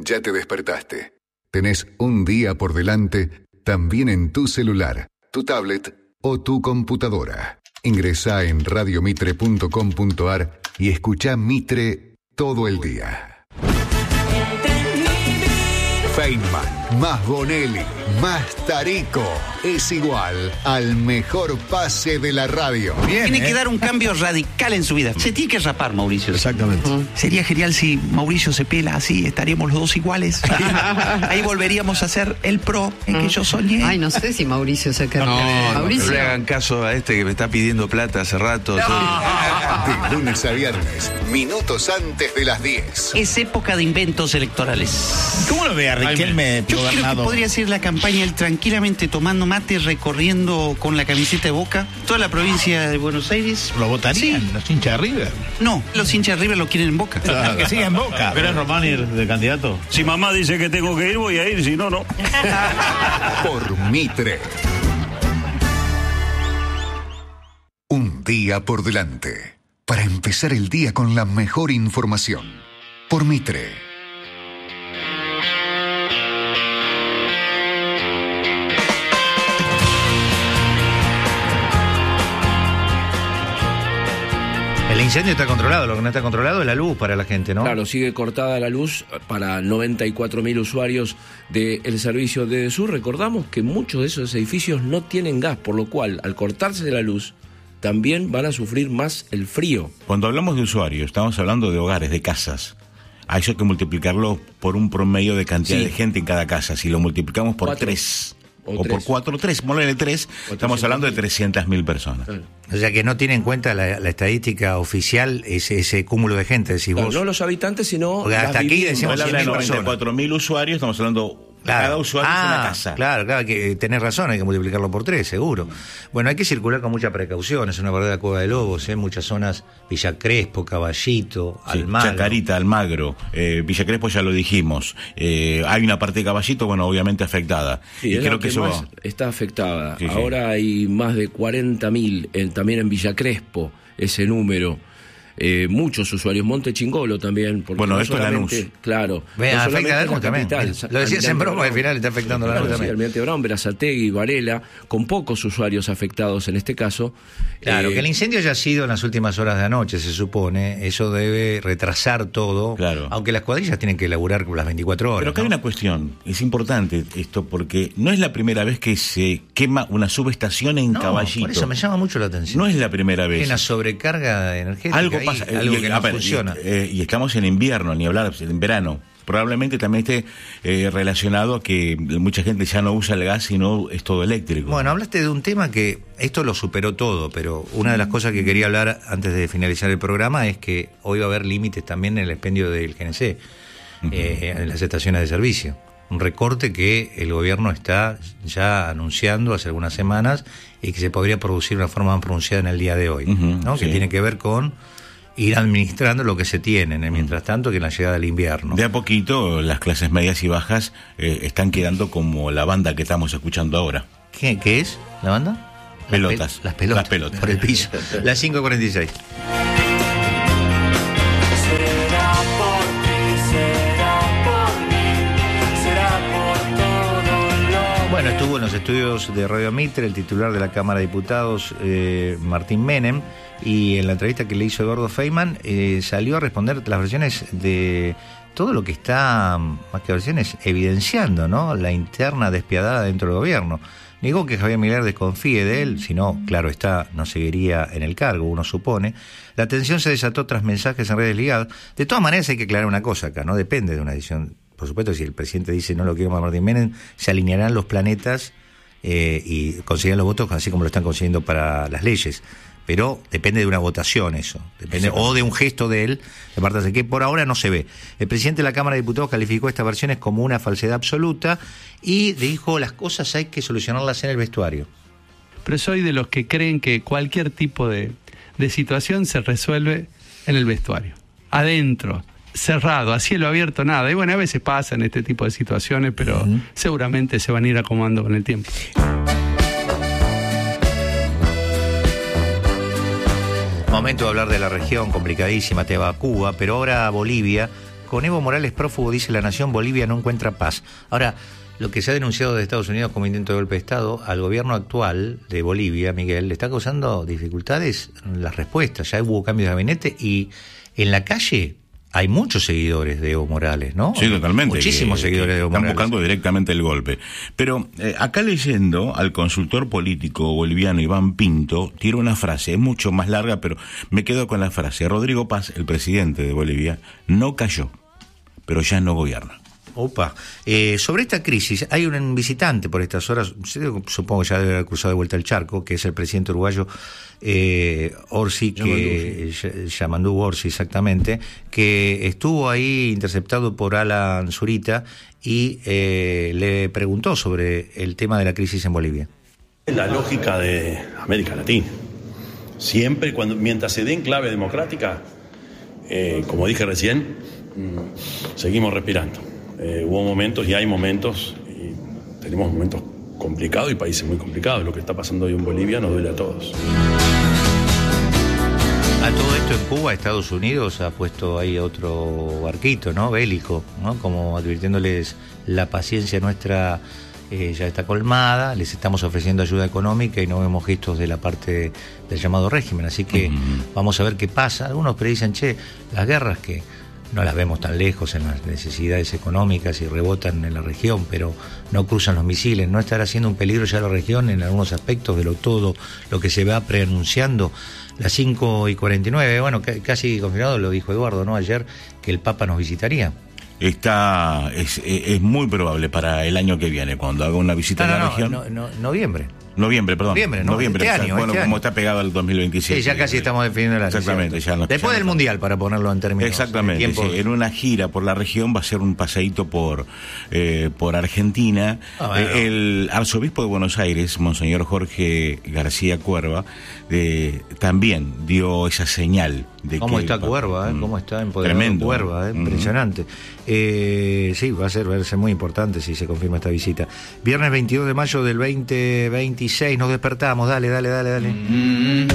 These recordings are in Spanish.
Ya te despertaste. Tenés un día por delante, también en tu celular, tu tablet o tu computadora. Ingresá en radiomitre.com.ar y escuchá Mitre todo el día. Feynman, más Bonelli, más Tarico, es igual al mejor pase de la radio. Bien, tiene que dar un cambio radical en su vida. Se tiene que rapar, Mauricio. Exactamente. Sería genial si Mauricio se pela así, estaríamos los dos iguales. Ahí volveríamos a ser el pro en que yo soñé. Ay, no sé si Mauricio se queda. No le hagan caso a este que me está pidiendo plata hace rato. De lunes a viernes, minutos antes de las 10. Es época de inventos electorales. ¿Cómo lo ve a Riquelme, Yo creo que gobernador? podría ser la campaña él tranquilamente tomando mate, recorriendo con la camiseta de Boca toda la provincia de Buenos Aires. ¿Lo votarían Sí. los hinchas de River? No, los hinchas de River lo quieren en Boca. Que siga en Boca. ¿Querés Román ir de candidato? Si mamá dice que tengo que ir, voy a ir, si no, no. Por Mitre. Un día por delante. Para empezar el día con la mejor información. Por Mitre. El incendio está controlado, lo que no está controlado es la luz para la gente, ¿no? Claro, sigue cortada la luz para 94.000 usuarios del servicio de Edesur. Recordamos que muchos de esos edificios no tienen gas, por lo cual, al cortarse la luz, también van a sufrir más el frío. Cuando hablamos de usuarios, estamos hablando de hogares, de casas. A eso hay que multiplicarlo por un promedio de cantidad de gente en cada casa. Si lo multiplicamos por 3 o por 4, 3, ponle 3, estamos hablando de 300.000 personas. O sea que no tiene en cuenta la estadística oficial ese cúmulo de gente, decís vos. No los habitantes, sino porque hasta aquí decimos Habla de 100.000 94.000 usuarios, estamos hablando... Cada usuario es una casa. Claro, que tenés razón, hay que multiplicarlo por 3, seguro. Bueno, hay que circular con mucha precaución, es una verdadera cueva de lobos, en muchas zonas, Villa Crespo, Caballito, Almagro. Chacarita, Almagro, Villa Crespo ya lo dijimos. Hay una parte de Caballito, bueno, obviamente afectada. Sí, y creo que eso más está afectada. Sí, ahora hay más de 40.000, también en Villa Crespo, ese número. Muchos usuarios, Monte Chingolo también, porque bueno, no esto es Lanús. Claro, no afecta a Lanús también. Lo decías en broma, al final está afectando a Lanús también. Almirante Brown, Berazategui, Varela, con pocos usuarios afectados en este caso. Claro, que el incendio haya sido en las últimas horas de anoche, se supone, eso debe retrasar todo, claro. Aunque las cuadrillas tienen que laburar las 24 horas. Pero acá hay una cuestión, es importante esto, porque no es la primera vez que se quema una subestación en Caballito. Por eso me llama mucho la atención. No es la primera vez. Hay una sobrecarga energética. Algo pasa, algo que no funciona. Y estamos en invierno, ni hablar, en verano. Probablemente también esté relacionado a que mucha gente ya no usa el gas, sino es todo eléctrico. Bueno, hablaste de un tema que esto lo superó todo, pero una de las cosas que quería hablar antes de finalizar el programa es que hoy va a haber límites también en el expendio del GNC, en las estaciones de servicio. Un recorte que el gobierno está ya anunciando hace algunas semanas y que se podría producir de una forma más pronunciada en el día de hoy, ¿no? Sí. Que tiene que ver con ir administrando lo que se tiene, mientras tanto que en la llegada del invierno. De a poquito las clases medias y bajas están quedando como la banda que estamos escuchando ahora. ¿Qué es la banda? Pelotas. Las pelotas. Por el piso. Las 5:46. Bueno, estuvo en los estudios de Radio Mitre el titular de la Cámara de Diputados, Martín Menem, y en la entrevista que le hizo Eduardo Feynman salió a responder las versiones de todo lo que está, más que versiones, evidenciando, ¿no? La interna despiadada dentro del gobierno. Negó que Javier Milei desconfíe de él, si no, claro está, no seguiría en el cargo, uno supone. La tensión se desató tras mensajes en redes ligadas. De todas maneras hay que aclarar una cosa acá, no depende de una decisión. Por supuesto, si el presidente dice no lo quiero más Martín Menem, se alinearán los planetas y conseguirán los votos así como lo están consiguiendo para las leyes. Pero depende de una votación eso, depende o de un gesto de él, de parte de que por ahora no se ve. El presidente de la Cámara de Diputados calificó estas versiones como una falsedad absoluta y dijo las cosas hay que solucionarlas en el vestuario. Pero soy de los que creen que cualquier tipo de situación se resuelve en el vestuario, adentro, cerrado, a cielo abierto, nada. Y bueno, a veces pasan este tipo de situaciones, pero seguramente se van a ir acomodando con el tiempo. Momento de hablar de la región complicadísima, te va a Cuba, pero ahora a Bolivia, con Evo Morales prófugo, dice La Nación, Bolivia no encuentra paz. Ahora, lo que se ha denunciado de Estados Unidos como intento de golpe de Estado, al gobierno actual de Bolivia, Miguel, le está causando dificultades en las respuestas. Ya hubo cambios de gabinete y en la calle hay muchos seguidores de Evo Morales, ¿no? Sí, totalmente. Muchísimos seguidores de Evo Morales. Están buscando directamente el golpe. Pero acá leyendo al consultor político boliviano Iván Pinto, tira una frase, es mucho más larga, pero me quedo con la frase. Rodrigo Paz, el presidente de Bolivia, no cayó, pero ya no gobierna. Opa. Sobre esta crisis, hay un visitante por estas horas, supongo que ya debe haber cruzado de vuelta el charco, que es el presidente uruguayo Orsi, Yamandú Orsi, exactamente, que estuvo ahí interceptado por Alan Zurita y le preguntó sobre el tema de la crisis en Bolivia. La lógica de América Latina. Siempre, mientras se dé en clave democrática, como dije recién, seguimos respirando. Hubo momentos y hay momentos, y tenemos momentos complicados y países muy complicados. Lo que está pasando hoy en Bolivia nos duele a todos. A todo esto en Cuba, Estados Unidos ha puesto ahí otro barquito, ¿no? Bélico, ¿no? Como advirtiéndoles la paciencia nuestra ya está colmada, les estamos ofreciendo ayuda económica y no vemos gestos de la parte del llamado régimen. Así que vamos a ver qué pasa. Algunos predicen, las guerras que no las vemos tan lejos en las necesidades económicas y rebotan en la región, pero no cruzan los misiles. ¿No estará siendo un peligro ya la región en algunos aspectos de todo lo que se va preanunciando? Las 5:49, bueno, casi confirmado, lo dijo Eduardo, ¿no? Ayer, que el Papa nos visitaría. Es muy probable para el año que viene, cuando haga una visita a la región. Noviembre, Noviembre, este año. Como está pegado al 2027. Sí, ya casi estamos definiendo el año. Exactamente. Después del Mundial, para ponerlo en términos. Exactamente. Sí, en una gira por la región va a ser un paseíto por Argentina. Bueno. El arzobispo de Buenos Aires, Monseñor Jorge García Cuerva, también dio esa señal de cómo que está Cuerva, cómo está empoderado tremendo. Cuerva, impresionante. Sí, va a ser muy importante si se confirma esta visita. Viernes 22 de mayo del 2026, nos despertamos, dale. I'm in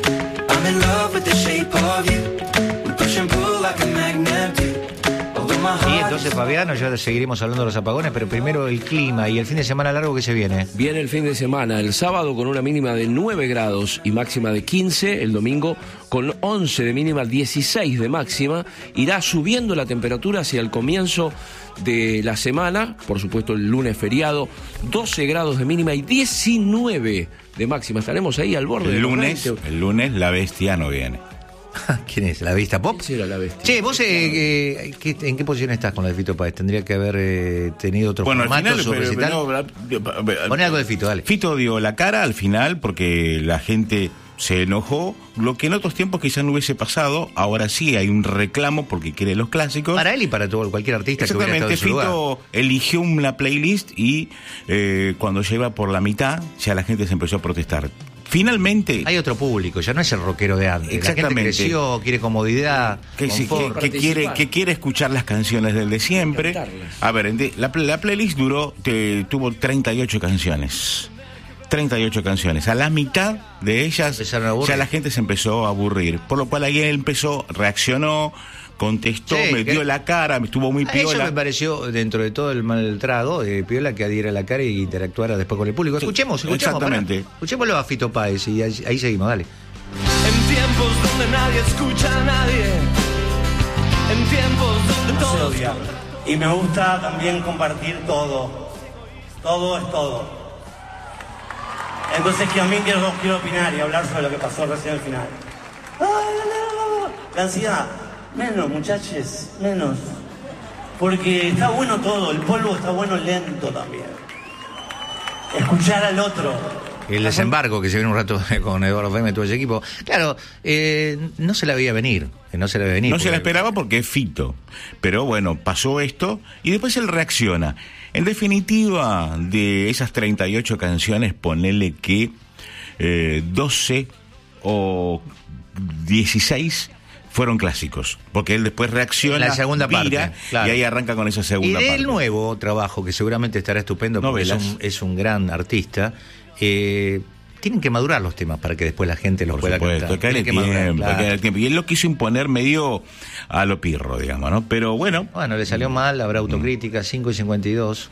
love with the shape of you. We push and pull like a magnet do. Y entonces, Fabiano, ya seguiremos hablando de los apagones, pero primero el clima y el fin de semana largo que se viene. Viene el fin de semana, el sábado con una mínima de 9 grados y máxima de 15, el domingo con 11 de mínima, 16 de máxima, irá subiendo la temperatura hacia el comienzo de la semana, por supuesto el lunes feriado, 12 grados de mínima y 19 de máxima, estaremos ahí al borde del lunes. El lunes la bestia no viene. ¿Quién es? ¿La Vista Pop? Sí, era la bestia. Che, vos ¿en qué posición estás con la de Fito Páez? Tendría que haber tenido otro formato, su recital. Poné algo de Fito, dale. Fito dio la cara al final porque la gente se enojó, lo que en otros tiempos quizás no hubiese pasado. Ahora sí hay un reclamo porque quiere los clásicos. Para él y para cualquier artista que hubiera estado en su lugar. Fito eligió una playlist y cuando ya iba por la mitad, ya la gente se empezó a protestar. Finalmente... Hay otro público, ya no es el rockero de antes. Exactamente. La gente creció, quiere comodidad, que quiere escuchar las canciones del de siempre. A ver, la playlist tuvo 38 canciones. 38 canciones. A la mitad de ellas ya la gente se empezó a aburrir. Por lo cual ahí él reaccionó, contestó, dio la cara, estuvo muy piola. Eso me pareció, dentro de todo el mal trago, piola que adhiera la cara y interactuara después con el público. Escuchemos. Exactamente. Escuchémoslo a Fito Páez y ahí seguimos, dale. En tiempos donde nadie escucha a nadie, en tiempos donde todos... Y me gusta también compartir todo. Todo es todo. Entonces que a mí quiero opinar y hablar sobre lo que pasó recién al final. La ansiedad. Menos, muchachos, menos. Porque está bueno todo, el polvo está bueno lento también. Escuchar al otro. El desembarco que se viene un rato con Eduardo Feynman y todo ese equipo. Claro, no se la veía venir. No se la esperaba porque es Fito. Pero bueno, pasó esto y después él reacciona. En definitiva, de esas 38 canciones, ponele que 12 o 16 fueron clásicos, porque él después reacciona, la segunda parte, claro. Y ahí arranca con esa segunda parte. Y del nuevo trabajo, que seguramente estará estupendo, porque es un gran artista, tienen que madurar los temas para que después la gente los pueda captar. Tienen que madurar, claro. Y él lo quiso imponer medio a lo pirro, digamos, ¿no? Pero bueno. Bueno, le salió mal, habrá autocrítica, 5:52.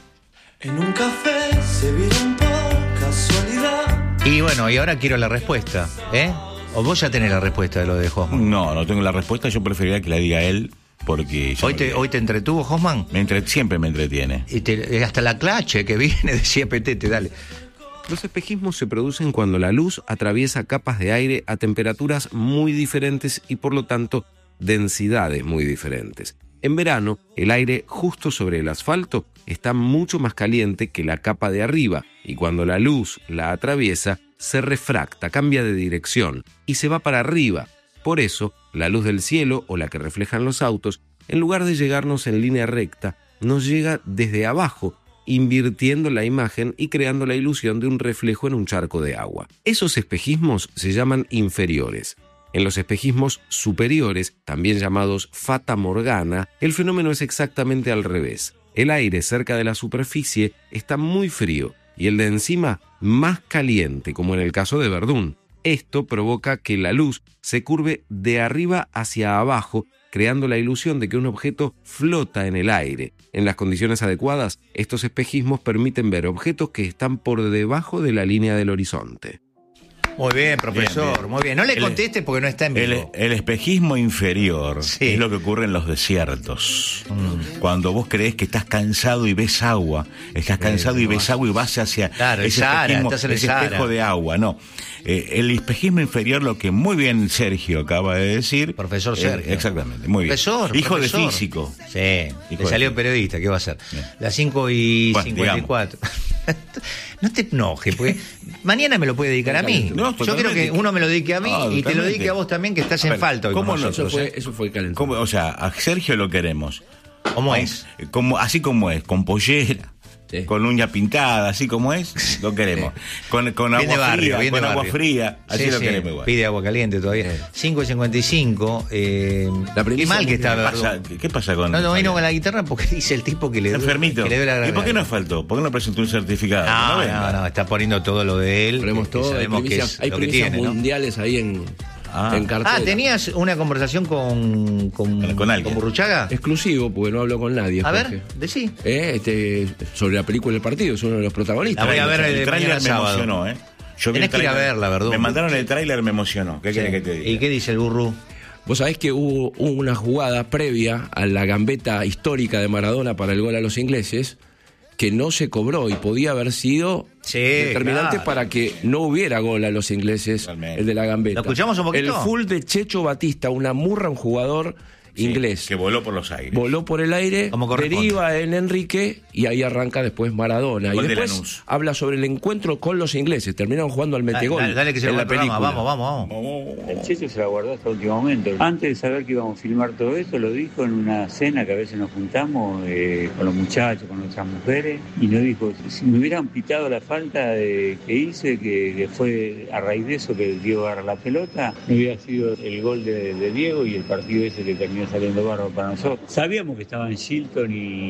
En un café se vieron por casualidad. Y bueno, y ahora quiero la respuesta, ¿eh? ¿O vos ya tenés la respuesta de lo de Hoffman? No tengo la respuesta, yo preferiría que la diga él, porque... ¿Hoy te entretuvo Hoffman? Siempre me entretiene. Y hasta la clache que viene, decía Petete, dale. Los espejismos se producen cuando la luz atraviesa capas de aire a temperaturas muy diferentes y por lo tanto densidades muy diferentes. En verano, el aire justo sobre el asfalto está mucho más caliente que la capa de arriba y cuando la luz la atraviesa, se refracta, cambia de dirección y se va para arriba. Por eso, la luz del cielo o la que reflejan los autos, en lugar de llegarnos en línea recta, nos llega desde abajo, invirtiendo la imagen y creando la ilusión de un reflejo en un charco de agua. Esos espejismos se llaman inferiores. En los espejismos superiores, también llamados fata morgana, el fenómeno es exactamente al revés. El aire cerca de la superficie está muy frío y el de encima más caliente, como en el caso de Verdún. Esto provoca que la luz se curve de arriba hacia abajo, creando la ilusión de que un objeto flota en el aire. En las condiciones adecuadas, estos espejismos permiten ver objetos que están por debajo de la línea del horizonte. Muy bien, profesor, bien. Muy bien. No le conteste porque no está en vivo. El espejismo inferior es lo que ocurre en los desiertos. Cuando vos creés que estás cansado y ves agua, ves agua y vas hacia ese espejo de agua. No, el espejismo inferior, lo que muy bien Sergio acaba de decir. Profesor Sergio. Exactamente, muy bien. Hijo de físico. Sí, le salió periodista, ¿qué va a hacer? Las 5:54. No te enojes, porque mañana me lo puede dedicar a mí. No, yo quiero que uno me lo dedique a mí y te lo dedique a vos también, que estás en falta hoy con nosotros. Eso fue calentón. O sea, a Sergio lo queremos. ¿Cómo es? Así como es, con pollera. Sí. Con uña pintada, así como es, lo queremos. Con agua fría, así lo queremos igual. Pide agua caliente todavía. 5:55. Qué mal que está. ¿Qué pasa con No vino con la guitarra porque dice el tipo que le debe. Enfermito. ¿Y por qué no faltó? ¿Por qué no presentó un certificado? No, está poniendo todo lo de él. Ponemos todo. Sabemos que es hay lo que tiene, mundiales ahí en cartera. ¿tenías una conversación con alguien? ¿Con Burruchaga? Exclusivo, porque no hablo con nadie. A ver, decí. Sobre la película del partido, es uno de los protagonistas. La voy a ver el tráiler me emocionó, Tenés que ir a verla, ¿verdad? Me mandaron el tráiler, me emocionó. ¿Qué querés que te diga? ¿Y qué dice el Burru? Vos sabés que hubo una jugada previa a la gambeta histórica de Maradona para el gol a los ingleses que no se cobró y podía haber sido determinante para que no hubiera gol a los ingleses. Realmente. El de la gambeta. ¿Lo escuchamos un poquito? El full de Checho Batista, una murra, un jugador inglés. Que voló por los aires. Voló por el aire, deriva en Enrique y ahí arranca después Maradona. Y después habla sobre el encuentro con los ingleses. Terminaron jugando al metegol. Dale que se en la película. Vamos. El Checho se la guardó hasta el último momento. Antes de saber que íbamos a filmar todo esto, lo dijo en una cena que a veces nos juntamos con los muchachos, con nuestras mujeres, y nos dijo, si me hubieran pitado la falta que hice, que fue a raíz de eso que Diego agarra la pelota, no hubiera sido el gol de Diego y el partido ese que terminó saliendo bárbaro para nosotros. Sabíamos que estaban Shilton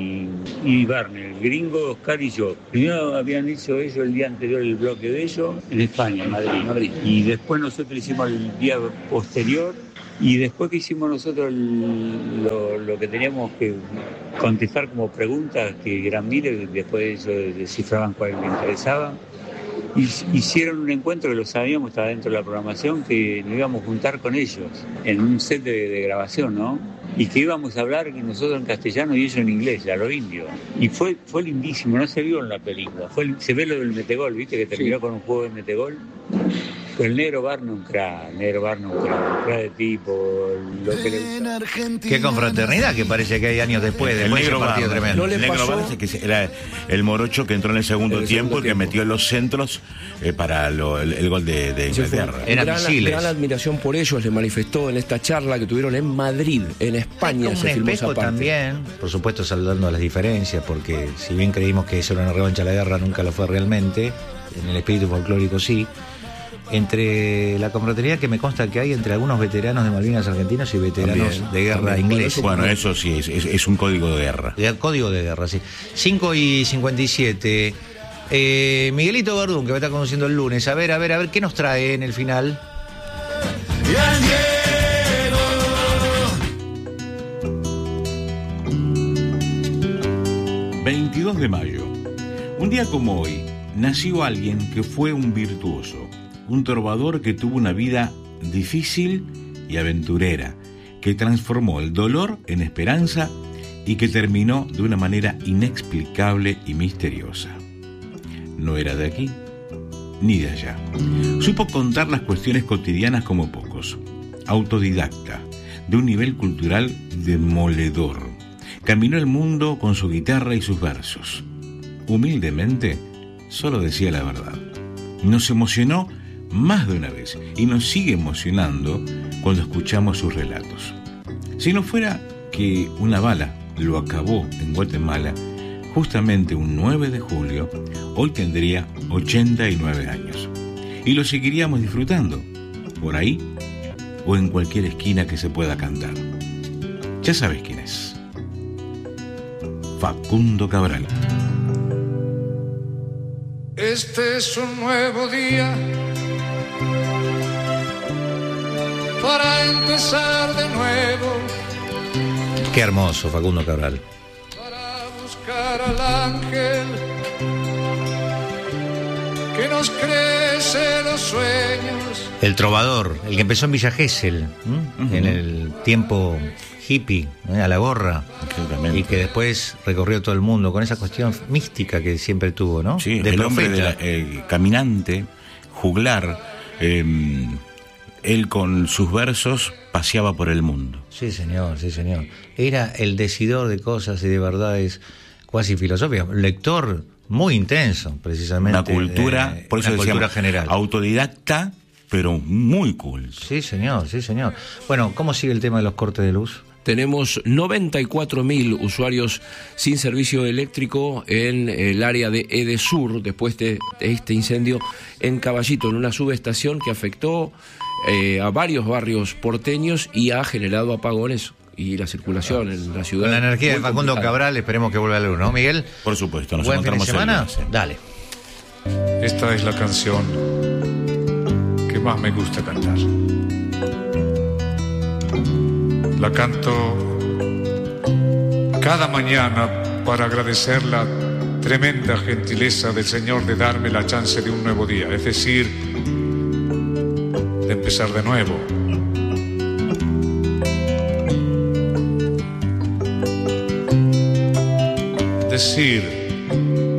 y Barner, el gringo, Oscar y yo. Primero habían hecho ellos el día anterior el bloque de ellos en España, en Madrid. Y después nosotros hicimos el día posterior. Y después que hicimos nosotros lo que teníamos que contestar como preguntas, que eran miles, después ellos descifraban cuál les interesaba. Hicieron un encuentro que lo sabíamos, estaba dentro de la programación, que nos íbamos a juntar con ellos en un set de grabación, ¿no? Y que íbamos a hablar nosotros en castellano y ellos en inglés, a lo indio. Y fue lindísimo, no se vio en la película. Se ve lo del metegol, ¿viste? Que terminó con un juego de metegol. Pero el negro Barno un crack de tipo. Qué confraternidad que parece que hay años después de ese partido tremendo. El negro Barno que era el morocho que entró en el segundo tiempo y que metió los centros para el gol de Inglaterra. Gran admiración por ellos le manifestó en esta charla que tuvieron en Madrid, en España. Se filmó esa parte. También, por supuesto, saludando a las diferencias, porque si bien creímos que eso era una revancha a la guerra, nunca lo fue realmente. En el espíritu folclórico sí. Entre la confraternidad que me consta que hay entre algunos veteranos de Malvinas argentinos y veteranos de guerra ingleses. Bueno, eso sí, es un código de guerra. Código de guerra, sí. 5:57. Miguelito Verdún, que va a estar conduciendo el lunes. A ver, ¿qué nos trae en el final? 22 de mayo. Un día como hoy, nació alguien que fue un virtuoso, un trovador que tuvo una vida difícil y aventurera, que transformó el dolor en esperanza y que terminó de una manera inexplicable y misteriosa. No era de aquí ni de allá. Supo contar las cuestiones cotidianas como pocos. Autodidacta, de un nivel cultural demoledor. Caminó el mundo con su guitarra y sus versos. Humildemente, solo decía la verdad. Nos emocionó más de una vez y nos sigue emocionando cuando escuchamos sus relatos. Si no fuera que una bala lo acabó en Guatemala, justamente un 9 de julio, hoy tendría 89 años. Y lo seguiríamos disfrutando, por ahí o en cualquier esquina que se pueda cantar. Ya sabes quién es. Facundo Cabral. Este es un nuevo día para empezar de nuevo. Qué hermoso, Facundo Cabral. Para buscar al ángel que nos crece los sueños. El trovador, el que empezó en Villa Gesell, en el tiempo hippie, a la gorra, y que después recorrió todo el mundo con esa cuestión mística que siempre tuvo, ¿no? Sí, de el profeta. hombre caminante, juglar, él con sus versos paseaba por el mundo. Sí, señor, sí, señor. Era el decidor de cosas y de verdades cuasi filosóficas, lector muy intenso, precisamente. Una cultura, por eso una cultura decíamos, general. Autodidacta, pero muy culto. Sí, señor, sí, señor. Bueno, ¿cómo sigue el tema de los cortes de luz? Tenemos 94.000 usuarios sin servicio eléctrico en el área de Edesur después de este incendio en Caballito, en una subestación que afectó a varios barrios porteños y ha generado apagones y la circulación en la ciudad. Con la energía de Facundo Cabral, esperemos que vuelva a la luz, ¿no, Miguel? Por supuesto, nos ¿Buen fin de encontramos semana? el lunes. Dale. Esta es la canción que más me gusta cantar. La canto cada mañana para agradecer la tremenda gentileza del Señor de darme la chance de un nuevo día, es decir, de empezar de nuevo. Decir